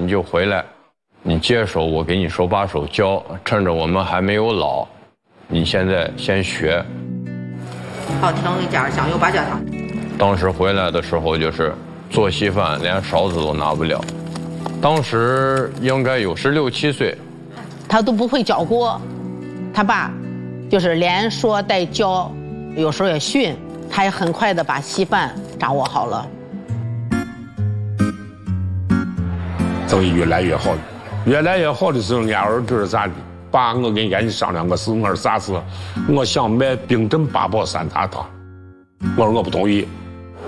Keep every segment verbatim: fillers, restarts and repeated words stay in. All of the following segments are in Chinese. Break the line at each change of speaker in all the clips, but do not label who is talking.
你就回来，你接手，我给你手把手教，趁着我们还没有老，你现在先学。
好，调一加香油八角汤。
当时回来的时候就是做稀饭，连勺子都拿不了。当时应该有十六七岁，
他都不会搅锅，他爸就是连说带教，有时候也训，他也很快的把稀饭掌握好了。
生意越来越好，越来越好的时候，俺儿子是咋的？爸，我跟俺你商量个事，我说啥事？我想买冰镇八宝山楂汤。我说我不同意。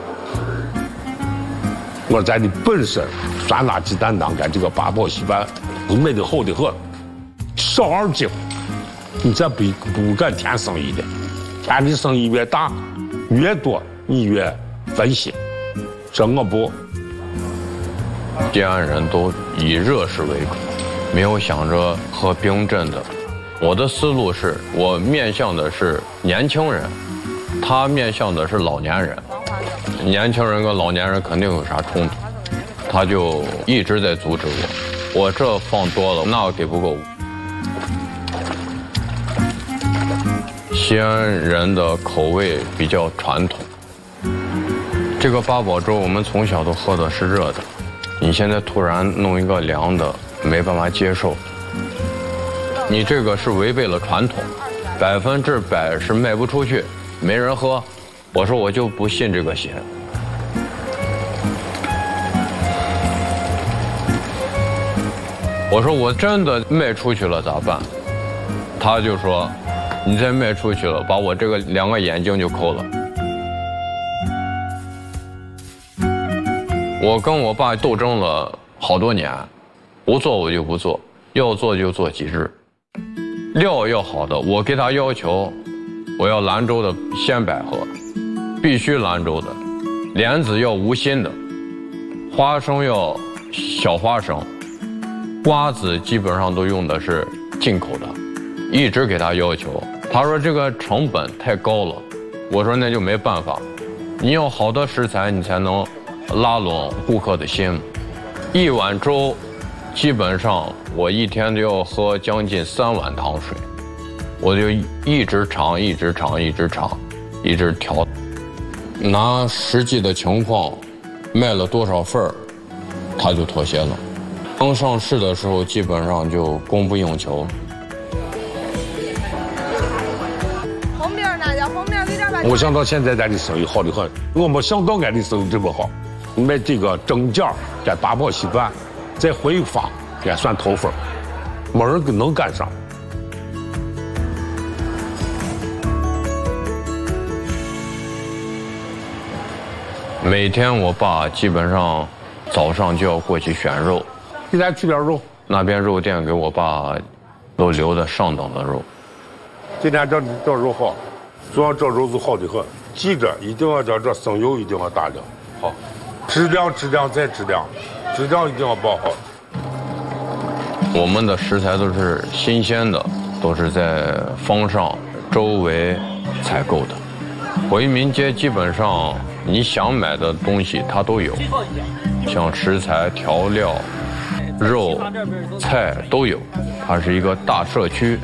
我说咱的本身酸辣鸡蛋汤跟这个八宝稀饭是卖的好的很，少二斤，你这不不敢添生意的，添的生意越大越多，你越分心。这我不。
吉安人都以热食为主，没有想着喝冰镇的。我的思路是我面向的是年轻人，他面向的是老年人。年轻人跟老年人肯定有啥冲突，他就一直在阻止我。我这放多了，那给不够。西安人的口味比较传统，这个八宝粥我们从小都喝的是热的。你现在突然弄一个凉的，没办法接受。你这个是违背了传统，百分之百是卖不出去，没人喝。我说我就不信这个邪。我说我真的卖出去了咋办？他就说，你再卖出去了，把我这个两个眼睛就抠了。我跟我爸斗争了好多年，不做我就不做，要做就做极致。料要好的，我给他要求，我要兰州的鲜百合，必须兰州的，莲子要无心的，花生要小花生，瓜子基本上都用的是进口的，一直给他要求。他说这个成本太高了，我说那就没办法，你要好的食材，你才能拉拢顾客的心。一碗粥基本上我一天都要喝将近三碗汤水，我就一直尝一直尝一直尝一直调。拿实际的情况卖了多少份儿，他就妥协了。刚上市的时候基本上就供不应求。
红饼呢？叫红饼给点吧。
我想到现在咱的生意好得很，我没想到俺的生意这么好。卖这个蒸饺跟八宝稀饭，再回发也算头份，没人能赶上。
每天我爸基本上早上就要过去选肉，
给咱取点肉。
那边肉店给我爸都留的上等的肉。
今天这这肉好，主要这肉是好的很，记着一定要这这生油一定要大量，好。质量，质量再质量，质量一定要保好。
我们的食材都是新鲜的，都是在坊上周围采购的。回民街基本上你想买的东西它都有，像食材、调料、肉、菜都有。它是一个大社区。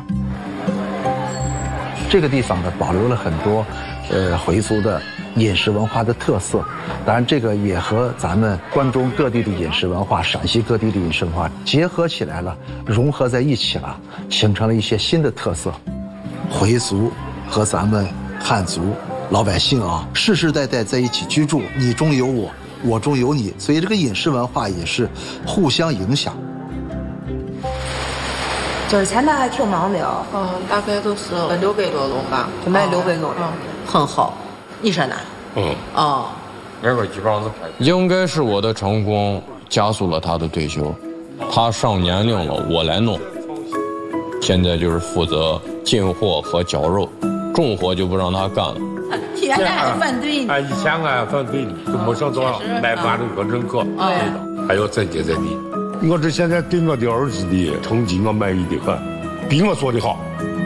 这个地方呢，保留了很多呃回族的饮食文化的特色，当然这个也和咱们关中各地的饮食文化、陕西各地的饮食文化结合起来了，融合在一起了，形成了一些新的特色。回族和咱们汉族老百姓啊，世世代代在一起居住，你中有我，我中有你，所以这个饮食文化也是互相影响。
就是前台还挺忙的哦，
嗯，大概都是六百多笼吧，
就卖六百多笼，
嗯，很好。你说呢？
嗯，
哦，
那个基本上是应该是我的成功加速了他的退休，他上年龄了，我来弄。现在就是负责进货和绞肉，重活就不让他干了。
原来还反对呢。
哎，以前俺反对的，就没想到买饭这个认可，还要再接再厉。我这现在对我的儿子的成绩我满意的很，比我做的好。